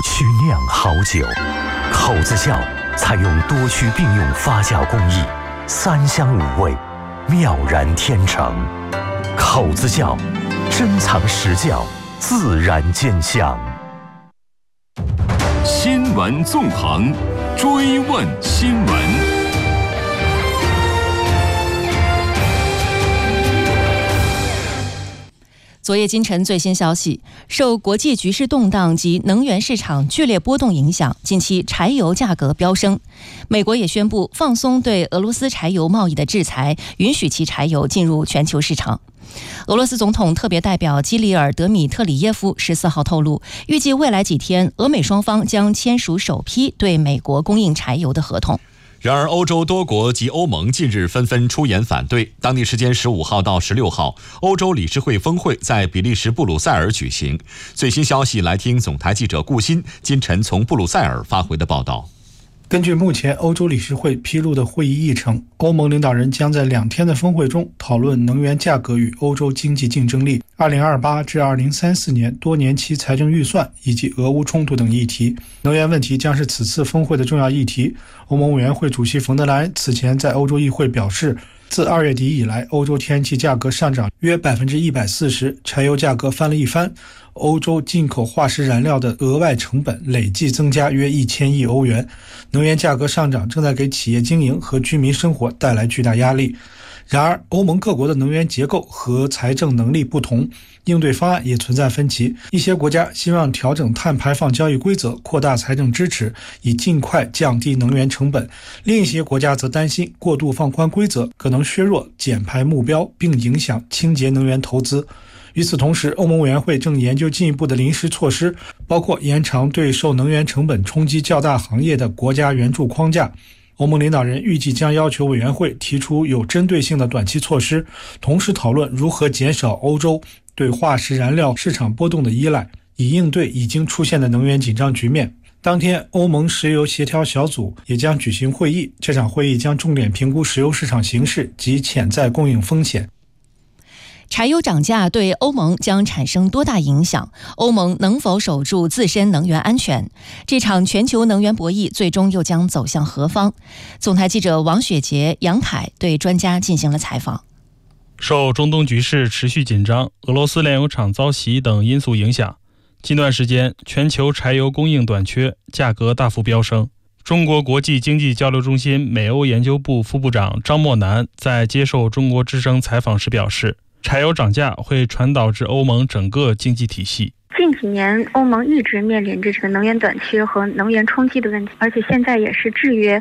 曲酿好酒。口子窖采用多区并用发酵工艺，3香5味，妙然天成。口子窖，珍藏实窖，自然见香。 新闻纵横，追问新闻。 昨夜今晨最新消息，受国际局势动荡及能源市场剧烈波动影响，近期柴油价格飙升。美国也宣布放松对俄罗斯柴油贸易的制裁，允许其柴油进入全球市场。俄罗斯总统特别代表基里尔·德米特里耶夫14号透露，预计未来几天，俄美双方将签署首批对美国供应柴油的合同。 然而，欧洲多国及欧盟近日纷纷出言反对。当地时间15号到16号，欧洲理事会峰会在比利时布鲁塞尔举行。最新消息，来听总台记者顾鑫今晨从布鲁塞尔发回的报道。 根据目前欧洲理事会披露的会议议程，欧盟领导人将在2天的峰会中讨论能源价格与欧洲经济竞争力、2028至2034年多年期财政预算以及俄乌冲突等议题。能源问题将是此次峰会的重要议题。欧盟委员会主席冯德莱恩此前在欧洲议会表示，自2月底以来，欧洲天然气价格上涨约140%，柴油价格翻了一番。欧洲进口化石燃料的额外成本累计增加约1000亿欧元，能源价格上涨正在给企业经营和居民生活带来巨大压力。然而，欧盟各国的能源结构和财政能力不同，应对方案也存在分歧。一些国家希望调整碳排放交易规则，扩大财政支持，以尽快降低能源成本；另一些国家则担心过度放宽规则可能削弱减排目标，并影响清洁能源投资。与此同时，欧盟委员会正研究进一步的临时措施，包括延长对受能源成本冲击较大行业的国家援助框架。欧盟领导人预计将要求委员会提出有针对性的短期措施，同时讨论如何减少欧洲对化石燃料市场波动的依赖，以应对已经出现的能源紧张局面。当天，欧盟石油协调小组也将举行会议，这场会议将重点评估石油市场形势及潜在供应风险。 柴油涨价对欧盟将产生多大影响？欧盟能否守住自身能源安全？这场全球能源博弈最终又将走向何方？总台记者王雪杰、杨凯对专家进行了采访。 受中东局势持续紧张、俄罗斯炼油厂遭袭等因素影响，近段时间全球柴油供应短缺，价格大幅飙升。中国国际经济交流中心美欧研究部副部长张默南在接受中国之声采访时表示，柴油涨价会传导至欧盟整个经济体系。 近几年欧盟一直面临着这个能源短缺和能源冲击的问题，而且现在也是制约